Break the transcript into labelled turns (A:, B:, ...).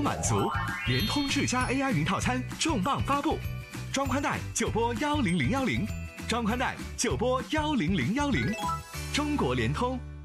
A: 满足。联通智家 AI 云套餐重磅发布，装宽带就拨10010，装宽带就拨10010。中国联通。